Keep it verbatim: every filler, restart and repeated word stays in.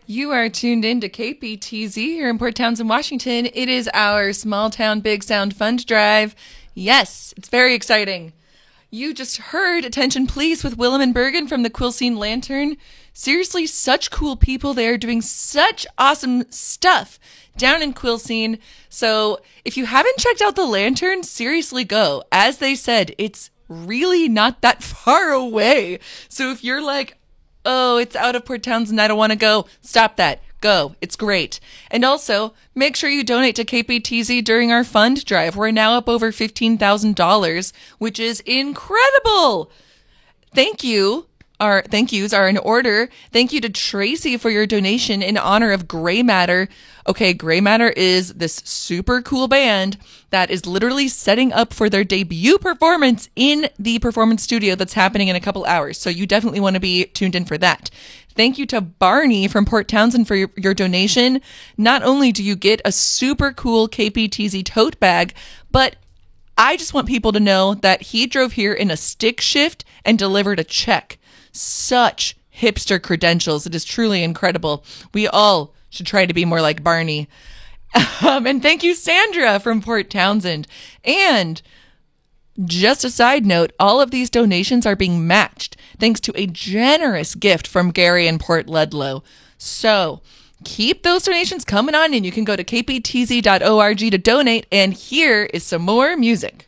You are tuned in to K P T Z here in Port Townsend, Washington. It is our Small Town Big Sound Fund Drive. Yes, it's very exciting. You just heard Attention Please with Willem and Bergen from the Quilcene Lantern. Seriously, such cool people. They are doing such awesome stuff down in Quilcene. So if you haven't checked out the Lantern, seriously go. As they said, it's really not that far away. So if you're like, oh, it's out of Port Townsend, I don't want to go, stop that. Go. It's great. And also, make sure you donate to K P T Z during our fund drive. We're now up over fifteen thousand dollars, which is incredible. Thank you. Our thank yous are in order. Thank you to Tracy for your donation in honor of Gray Matter. Okay, Gray Matter is this super cool band that is literally setting up for their debut performance in the performance studio that's happening in a couple hours. So you definitely want to be tuned in for that. Thank you to Barney from Port Townsend for your, your donation. Not only do you get a super cool K P T Z tote bag, but I just want people to know that he drove here in a stick shift and delivered a check. Such hipster credentials. It is truly incredible. We all should try to be more like Barney. Um, and thank you, Sandra from Port Townsend. And just a side note, all of these donations are being matched thanks to a generous gift from Gary in Port Ludlow. So keep those donations coming on, and you can go to k p t z dot org to donate. And here is some more music.